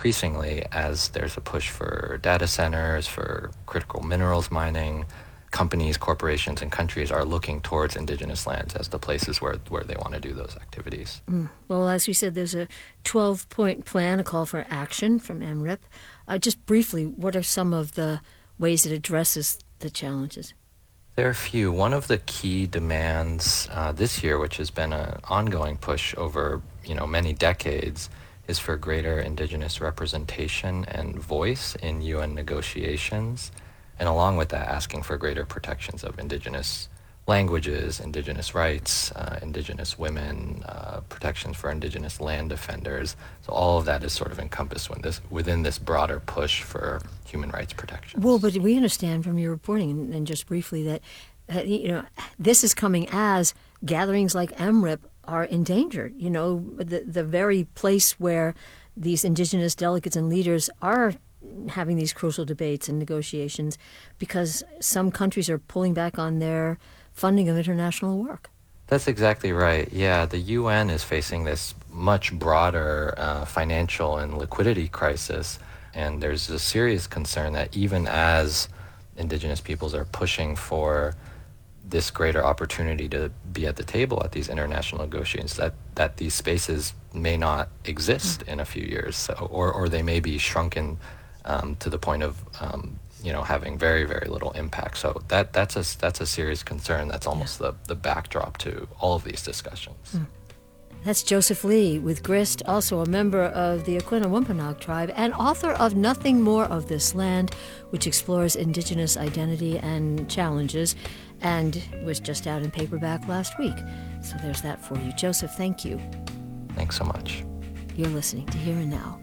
increasingly, as there's a push for data centers, for critical minerals mining, companies, corporations, and countries are looking towards indigenous lands as the places where they want to do those activities. Well, as we said, there's a 12-point plan, a call for action from MRIP. Just briefly, what are some of the ways it addresses the challenges? There are a few. One of the key demands this year, which has been an ongoing push over many decades, is for greater indigenous representation and voice in UN negotiations, and along with that, asking for greater protections of indigenous languages, indigenous rights, indigenous women, protections for indigenous land defenders. So all of that is sort of encompassed within this broader push for human rights protection. Well, but we understand from your reporting, and just briefly, that this is coming as gatherings like MRIP are endangered. The very place where these indigenous delegates and leaders are having these crucial debates and negotiations, because some countries are pulling back on their funding of international work. That's exactly right. Yeah, the UN is facing this much broader financial and liquidity crisis, and there's a serious concern that even as indigenous peoples are pushing for this greater opportunity to be at the table at these international negotiations, that these spaces may not exist in a few years, or they may be shrunken to the point of having very, very little impact. So that's a serious concern. That's almost the backdrop to all of these discussions. That's Joseph Lee with GRIST, also a member of the Aquinnah Wampanoag tribe and author of Nothing More of This Land, which explores indigenous identity and challenges, and was just out in paperback last week. So there's that for you. Joseph, thank you. Thanks so much. You're listening to Here and Now.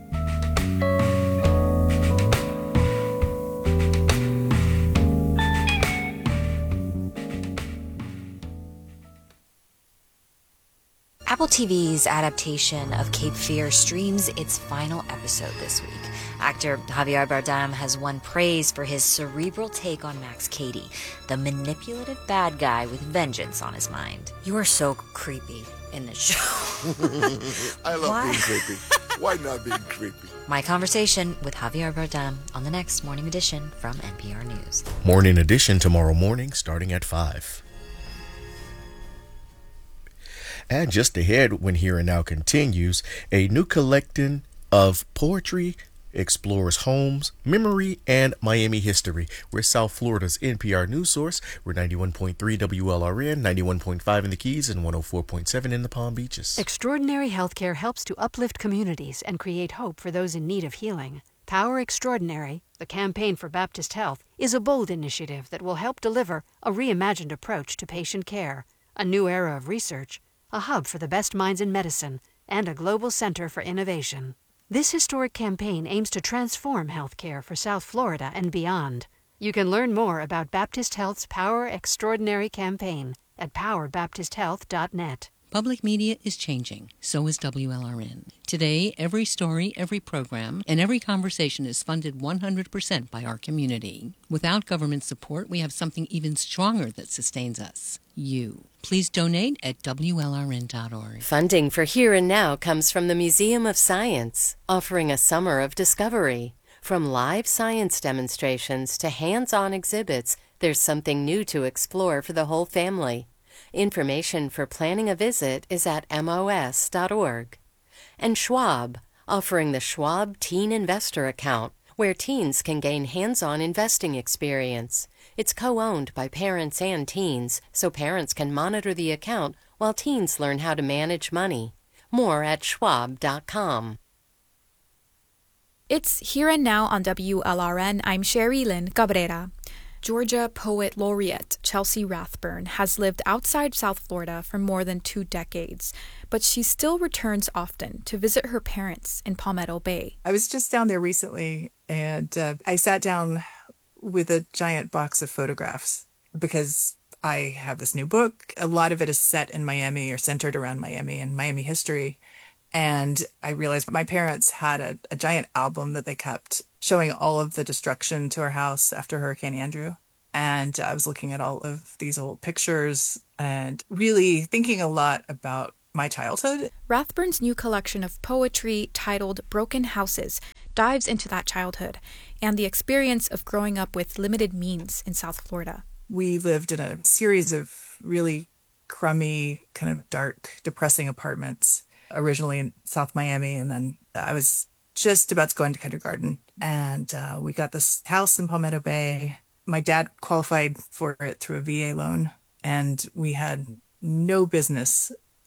Apple TV's adaptation of Cape Fear streams its final episode this week. Actor Javier Bardem has won praise for his cerebral take on Max Cady, the manipulative bad guy with vengeance on his mind. You are so creepy in this show. I love being creepy. Why not being creepy? My conversation with Javier Bardem on the next Morning Edition from NPR News. Morning Edition tomorrow morning starting at 5. And just ahead, when Here and Now continues, a new collection of poetry explores homes, memory, and Miami history. We're South Florida's NPR news source. We're 91.3 WLRN, 91.5 in the Keys, and 104.7 in the Palm Beaches. Extraordinary Healthcare helps to uplift communities and create hope for those in need of healing. Power Extraordinary, the campaign for Baptist Health, is a bold initiative that will help deliver a reimagined approach to patient care, a new era of research, a hub for the best minds in medicine, and a global center for innovation. This historic campaign aims to transform healthcare for South Florida and beyond. You can learn more about Baptist Health's Power Extraordinary campaign at powerbaptisthealth.net. Public media is changing. So is WLRN. Today, every story, every program, and every conversation is funded 100% by our community. Without government support, we have something even stronger that sustains us. You. Please donate at WLRN.org. Funding for Here and Now comes from the Museum of Science, offering a summer of discovery. From live science demonstrations to hands-on exhibits, there's something new to explore for the whole family. Information for planning a visit is at MOS.org. And Schwab, offering the Schwab Teen Investor Account, where teens can gain hands-on investing experience. It's co-owned by parents and teens, so parents can monitor the account while teens learn how to manage money. More at schwab.com. It's Here and Now on WLRN. I'm Sherry Lynn Cabrera. Georgia Poet Laureate Chelsea Rathburn has lived outside South Florida for more than 2 decades, but she still returns often to visit her parents in Palmetto Bay. I was just down there recently, and I sat down with a giant box of photographs because I have this new book. A lot of it is set in Miami or centered around Miami and Miami history. And I realized my parents had a giant album that they kept showing all of the destruction to our house after Hurricane Andrew. And I was looking at all of these old pictures and really thinking a lot about my childhood. Rathburn's new collection of poetry, titled Broken Houses, dives into that childhood and the experience of growing up with limited means in South Florida. We lived in a series of really crummy, kind of dark, depressing apartments, originally in South Miami. And then I was just about to go into kindergarten. And we got this house in Palmetto Bay. My dad qualified for it through a VA loan. And we had no business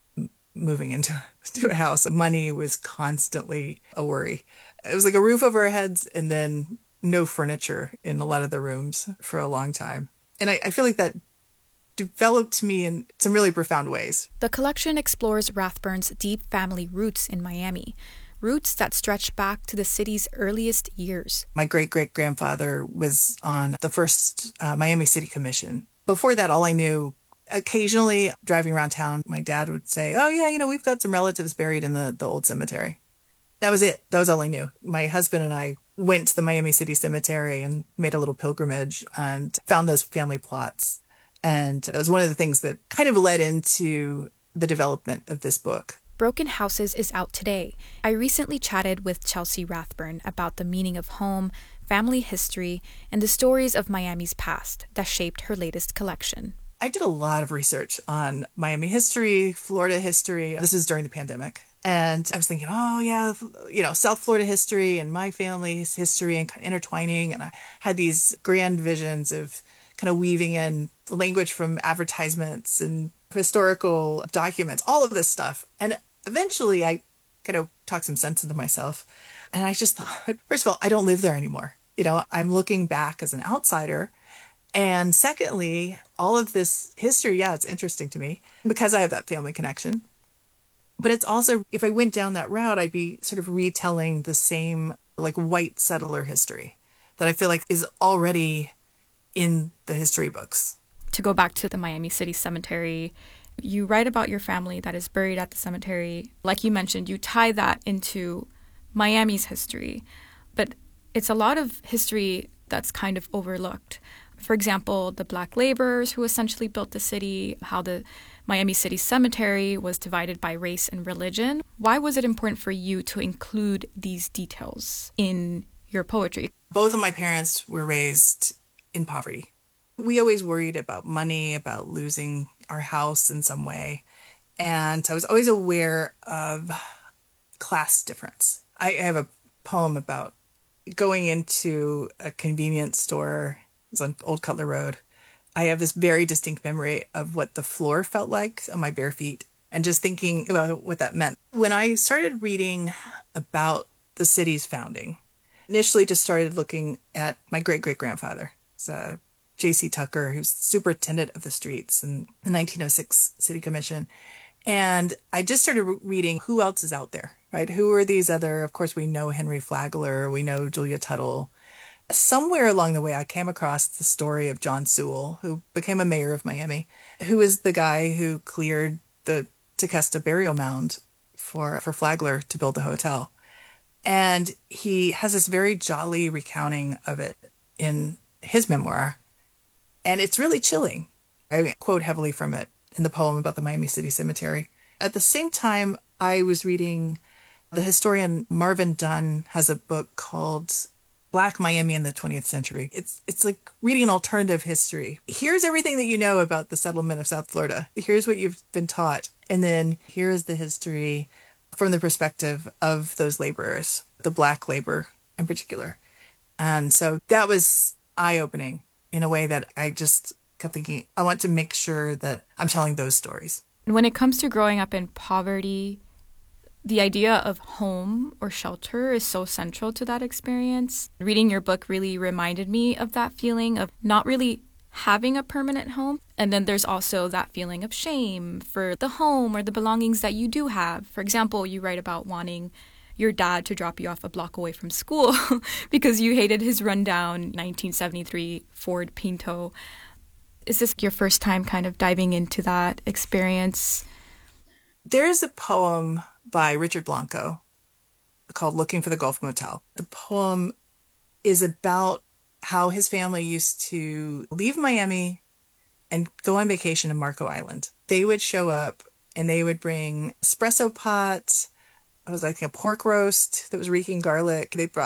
moving into a house. Money was constantly a worry. It was like a roof over our heads and then no furniture in a lot of the rooms for a long time. And I feel like that developed me in some really profound ways. The collection explores Rathbun's deep family roots in Miami, roots that stretch back to the city's earliest years. My great-great-grandfather was on the first Miami City Commission. Before that, all I knew, occasionally driving around town, my dad would say, oh yeah, we've got some relatives buried in the old cemetery. That was it. That was all I knew. My husband and I went to the Miami City Cemetery and made a little pilgrimage and found those family plots. And it was one of the things that kind of led into the development of this book. Broken Houses is out today. I recently chatted with Chelsea Rathbun about the meaning of home, family history, and the stories of Miami's past that shaped her latest collection. I did a lot of research on Miami history, Florida history. This is during the pandemic. And I was thinking, oh yeah, South Florida history and my family's history and kind of intertwining. And I had these grand visions of kind of weaving in the language from advertisements and historical documents, all of this stuff. And eventually I kind of talked some sense into myself. And I just thought, first of all, I don't live there anymore. I'm looking back as an outsider. And secondly, all of this history, yeah, it's interesting to me because I have that family connection. But it's also, if I went down that route, I'd be sort of retelling the same like white settler history that I feel like is already in the history books. To go back to the Miami City Cemetery, you write about your family that is buried at the cemetery. Like you mentioned, you tie that into Miami's history, but it's a lot of history that's kind of overlooked. For example, the black laborers who essentially built the city, how the Miami City Cemetery was divided by race and religion. Why was it important for you to include these details in your poetry? Both of my parents were raised in poverty. We always worried about money, about losing our house in some way. And I was always aware of class difference. I have a poem about going into a convenience store. It's on Old Cutler Road. I have this very distinct memory of what the floor felt like on my bare feet and just thinking about what that meant. When I started reading about the city's founding, initially just started looking at my great-great-grandfather. It's J.C. Tucker, who's superintendent of the streets in the 1906 City Commission. And I just started reading who else is out there, right? Who are these other, of course, we know Henry Flagler, we know Julia Tuttle. Somewhere along the way, I came across the story of John Sewell, who became a mayor of Miami, who is the guy who cleared the Tequesta burial mound for Flagler to build the hotel. And he has this very jolly recounting of it in his memoir. And it's really chilling. I quote heavily from it in the poem about the Miami City Cemetery. At the same time, I was reading, the historian Marvin Dunn has a book called Black Miami in the 20th Century. It's like reading an alternative history. Here's everything that you know about the settlement of South Florida. Here's what you've been taught. And then here's the history from the perspective of those laborers, the black labor in particular. And so that was eye-opening in a way that I just kept thinking, I want to make sure that I'm telling those stories. When it comes to growing up in poverty, the idea of home or shelter is so central to that experience. Reading your book really reminded me of that feeling of not really having a permanent home. And then there's also that feeling of shame for the home or the belongings that you do have. For example, you write about wanting your dad to drop you off a block away from school because you hated his rundown 1973 Ford Pinto. Is this your first time kind of diving into that experience? There's a poem by Richard Blanco called Looking for the Gulf Motel. The poem is about how his family used to leave Miami and go on vacation in Marco Island. They would show up and they would bring espresso pots. It was like a pork roast that was reeking garlic. They brought